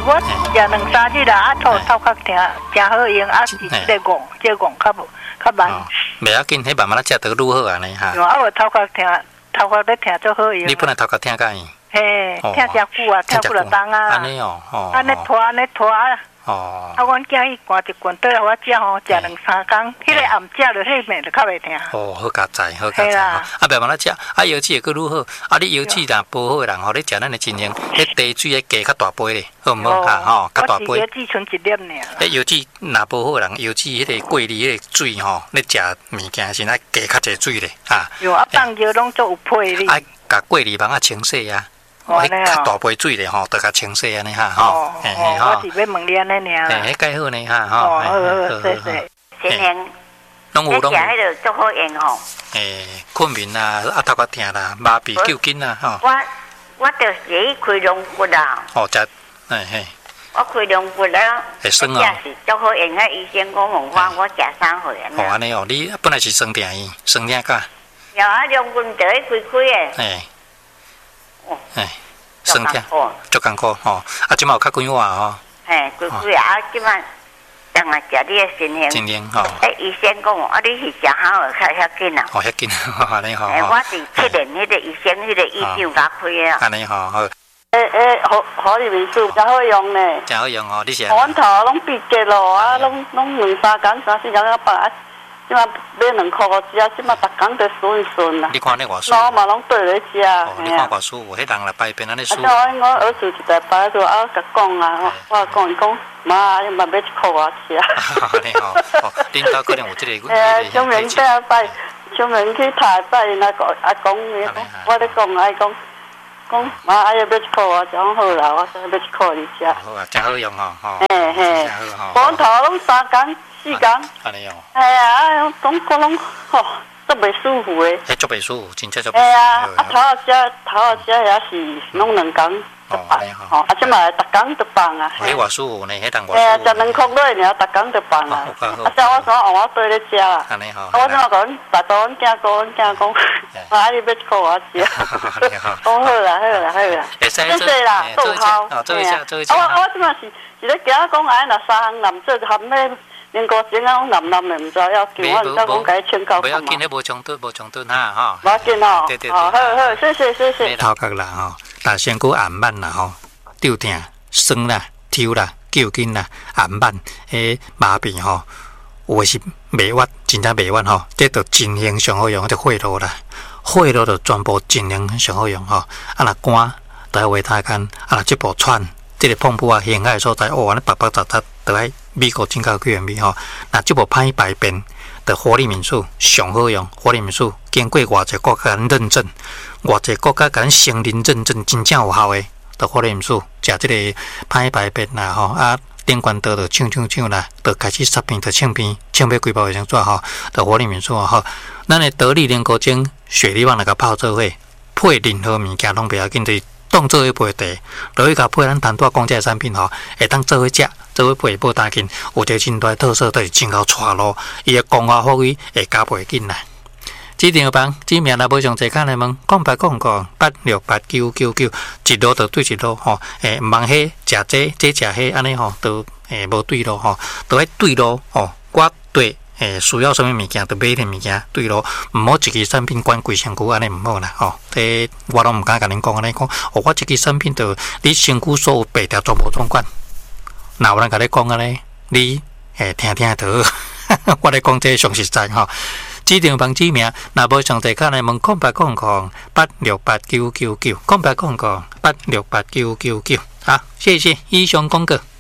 我食2-3日啦，头较疼，真好用，是这戆较慢。 袂要紧，迄慢慢食得愈好安尼哈。 我头壳疼，头壳咧疼就好用。 你本来头壳疼干？ 嘿，疼真久啊，疼几落冬啊。 安尼哦， 安尼拖。 哦。 阮囝伊灌一罐倒来我食吼，食2-3工，迄个暗食落迄面就较袂疼。 哦，好加载，好加载。啊，慢慢食，药剂会佫愈好。啊，你药剂若无好诶人吼，你食咱诶真情，迄茶水诶加较大杯咧，好毋好哈？吼，较大杯。 我药剂剩1粒尔。 迄药剂若无好诶人，药剂迄个桂梨迄个水吼，你食物件先爱加较济水咧，哈。 有啊，放药拢做有配哩。 啊，甲桂梨芒啊清洗啊。迄较大杯水咧吼，着甲清洗安尼哈吼。 我是要问你安尼尔。 迄介好呢哈吼。 好，谢谢。 前年， 拢有。 食迄个足好用吼。 困眠啦，头壳疼啦，麻痹抽筋啦吼。 我就是开龙骨啦。 哦，食，嘿。 我开龙骨啦。 会酸哦。 是足好用，迄医生讲我食3回安尼。 哦，安尼哦，你本来是酸疼伊，酸疼噶。 有啊，龙骨就开诶。 酸疼，足艰苦吼。啊，即马有较规划吼。 嘿，开啊，即马当然食你诶新鲜。 新鲜吼。 医生讲你是食好诶，较紧啊。 遐紧，安尼吼。 我是7年迄个医生，迄个医生甲开啊。 安尼吼好。 好入面煮，真好用呢。 真好用吼，你是。 阮头拢闭结咯，啊，拢2-3工、3-4工啊放啊。即马买2块5只，即马逐工都顺啦。 你看你偌舒服。 我嘛拢对咧食。 你看偌舒服，迄人来摆边安尼舒服。 啊，我儿子一台摆就甲讲啊，我讲伊讲妈，你嘛买1块5只。 你吼，恁兜可能有即个。 小明带摆，小明去台摆，因讲我咧讲，讲妈，要1块5只，好啦，我买1块你食。 好啊，真好用吼， 嘿，我头拢3工。4工， 安尼哦。 啊，拢吼，足袂舒服诶。 迄足袂舒服，真正足。 系啊，头后食也是拢2工就放，吼，啊，即嘛逐工就放啊。 迄偌舒服呢，迄人偌舒服。 啊，食2块落尔，逐工就放啊。啊，像我说，我对咧食啦。 安尼吼。 我怎么讲？大多阮囝讲，妈，你1块5只。讲好啦。谢谢啦，逗好。 做一下。 我即嘛是咧惊讲，若3项男做含迄。连个前啊，男的唔知要叫我唔知讲解劝告不要紧，你无冲突哈，哈。 无要紧哦。 对。 好，谢谢。 头壳啦吼，大身躯暗慢啦吼，抽疼、酸啦、抽啦、揪筋啦、暗慢，麻痹吼，有诶是袂屈，真正袂屈吼，这着真型上好用，就血路啦，血路就全部真型上好用吼。啊，若肝就要画太干，啊，若这部喘，这个碰布啊，陷害所在，安尼白杂杂，就爱。美国进口去味吼，那即部歹排便的活力民宿上好用，活力民宿经过偌济国家认证，偌济国家甲承认认证真正有效的，的活力民宿食即个歹排便啦吼，啊顶关刀就抢啦，就开始杀片就抢片几包卫生纸吼，的活力民宿吼，咱的得力莲果精雪梨网那个泡做伙，配任何物件拢不要紧，当做伙配茶，落去甲配咱单独讲这产品吼，会当做伙食。做伙配无大紧，有一个真大特色，就是真够带路，伊的光滑发挥会加袂紧啦。指定房指名若无上侪卡来问，0888968999，一路就对一路吼，毋茫迄食这食迄安尼吼，都无对路吼，都爱对路吼。我对需要什么物件，就买点物件对路，毋好一支产品管规身躯安尼毋好啦吼。这我拢毋敢甲恁讲安尼讲，我一支产品就你身躯所有白条全部总管。那有人甲你讲安尼，你听得，我咧讲这上实在吼。指定房指名，若无上侪卡来问0888686999，08886999。好，谢谢以上广告。